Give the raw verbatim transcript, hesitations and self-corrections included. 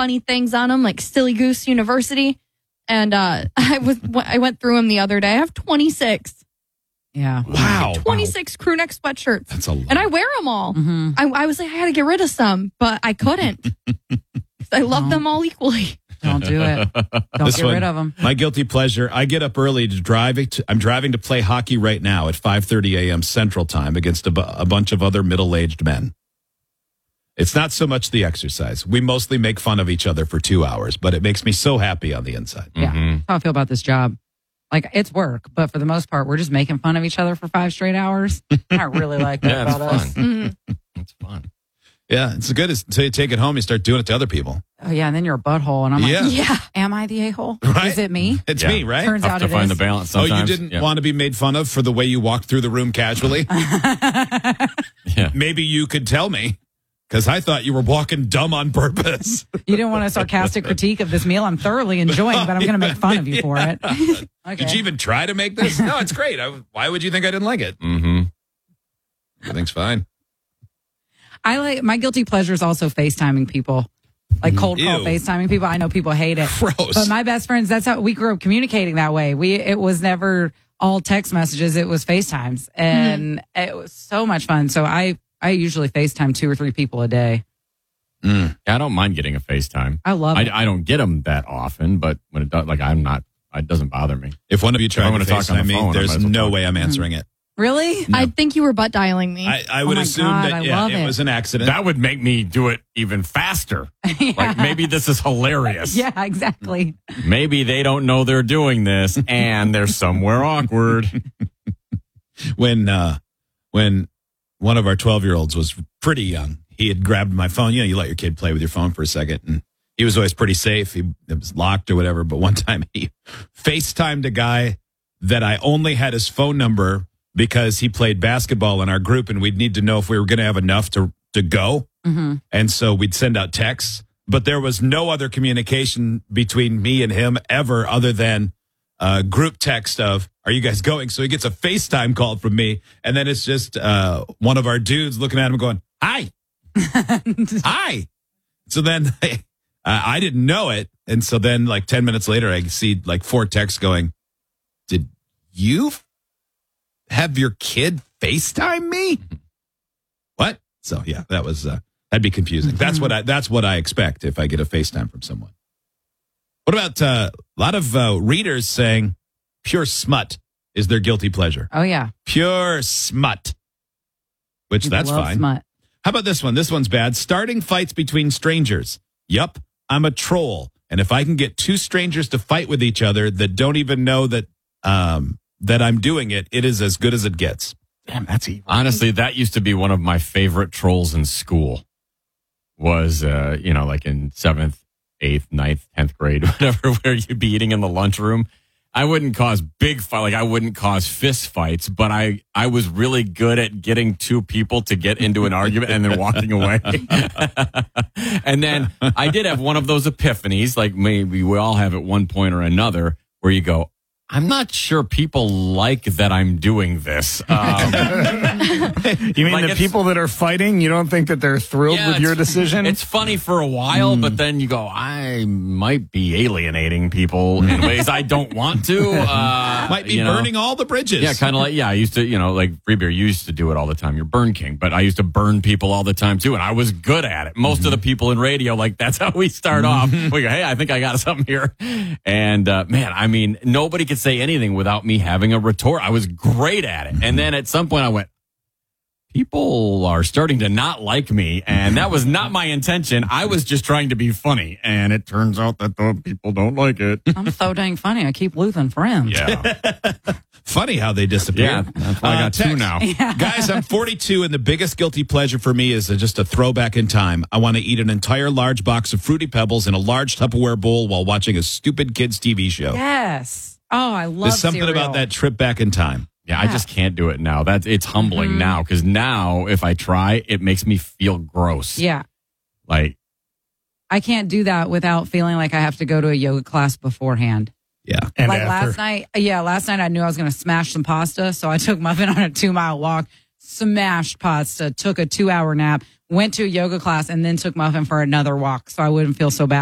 funny things on them, like Silly Goose University. And uh, I was I went through them the other day. I have twenty-six. Yeah. Wow. twenty-six crew neck sweatshirts. That's a lot. And I wear them all. Mm-hmm. I, I was like, I had to get rid of some, but I couldn't. I love No. them all equally. Don't do it. Don't This get one, rid of them. My guilty pleasure. I get up early to drive. To, I'm driving to play hockey right now at five thirty a.m. Central Time against a, bu- a bunch of other middle-aged men. It's not so much the exercise. We mostly make fun of each other for two hours, but it makes me so happy on the inside. Yeah. Mhm. That's how I feel about this job. Like, it's work, but for the most part, we're just making fun of each other for five straight hours. I really like that Yeah, it's about us. fun. Mhm. It's fun. Yeah, it's good as- until you take it home, you start doing it to other people. Oh, yeah. And then you're a butthole. And I'm like, Yeah. Yeah. am I the a-hole? Right. Is it me? It's Yeah. me, right? Turns Tough out to it find is. the balance Oh, sometimes. you didn't Yeah. want to be made fun of for the way you walked through the room casually? Yeah. Maybe you could tell me, because I thought you were walking dumb on purpose. You didn't want a sarcastic critique of this meal I'm thoroughly enjoying, but I'm going to make fun of you for it. Okay. Did you even try to make this? No, it's great. I, why would you think I didn't like it? Mm-hmm. Everything's fine. I like my guilty pleasure is also FaceTiming people, like cold call Ew. FaceTiming people. I know people hate it, Gross. but my best friends, that's how we grew up communicating that way. We it was never all text messages; it was FaceTimes, and it was so much fun. So I I usually FaceTime two or three people a day. Mm. Yeah, I don't mind getting a FaceTime. I love I, it. I don't get them that often, but when it does, like I'm not, it doesn't bother me. If one of you tried I to wanna talk on FaceTime the me, phone, I there's might as well no talk. way I'm answering it. Really? No. I think you were butt dialing me. I, I would my assume God, that I yeah, love it. it. was an accident. That would make me do it even faster. Like maybe this is hilarious. Yeah, exactly. Maybe they don't know they're doing this and they're somewhere awkward. when uh, when one of our twelve-year-olds was pretty young, he had grabbed my phone. You know, you let your kid play with your phone for a second, and he was always pretty safe. He it was locked or whatever. But one time he FaceTimed a guy that I only had his phone number because he played basketball in our group, and we'd need to know if we were going to have enough to to go. Mm-hmm. And so we'd send out texts, but there was no other communication between me and him ever other than a group text of, are you guys going? So he gets a FaceTime call from me. And then it's just uh, one of our dudes looking at him going, hi, hi. So then I, I didn't know it. And so then like ten minutes later, I see like four texts going, did you have your kid FaceTime me? What? So yeah, that was, uh, that'd be confusing. That's what I, that's what I expect if I get a FaceTime from someone. What about uh, a lot of uh, readers saying pure smut is their guilty pleasure? Oh yeah, Pure smut, which People that's love fine. Smut. How about this one? This one's bad. Starting fights between strangers. Yup, I'm a troll. And if I can get two strangers to fight with each other that don't even know that um, that I'm doing it, it is as good as it gets. Damn, that's evil. Honestly, that used to be one of my favorite trolls in school. Was, uh, you know, like in seventh, eighth, ninth, tenth grade, whatever, where you'd be eating in the lunchroom. I wouldn't cause big fight, like I wouldn't cause fist fights, but I, I was really good at getting two people to get into an argument and then walking away. And then I did have one of those epiphanies, like maybe we all have at one point or another, where you go, I'm not sure people like that I'm doing this. Um, You mean Like the it's- people that are fighting, you don't think that they're thrilled Yeah, with your it's- decision? It's funny for a while, but then you go, I might be alienating people in ways I don't want to. Uh, Might be you know? burning all the bridges. Yeah, kind of like, yeah, I used to, you know, like Free Beer, you used to do it all the time. You're Burn King, but I used to burn people all the time too, and I was good at it. Most of the people in radio, like, that's how we start off. We go, hey, I think I got something here. And, uh, man, I mean, nobody could say anything without me having a retort. I was great at it. And then at some point I went, people are starting to not like me, and that was not my intention. I was just trying to be funny, and it turns out that the people don't like it. I'm so dang funny. I keep losing friends. Yeah, Funny how they disappear. yeah, that's why I got two text. now. Guys, I'm forty-two, and the biggest guilty pleasure for me is just a throwback in time. I want to eat an entire large box of Fruity Pebbles in a large Tupperware bowl while watching a stupid kids' T V show. Yes. Oh, I love There's something cereal. about that trip back in time. Yeah, I just can't do it now. That's it's humbling now because now if I try, it makes me feel gross. Yeah. Like, I can't do that without feeling like I have to go to a yoga class beforehand. Yeah. and like after. last night, yeah, last night I knew I was going to smash some pasta, so I took Muffin on a two mile walk, smashed pasta, took a two hour nap, went to a yoga class, and then took Muffin for another walk, so I wouldn't feel so bad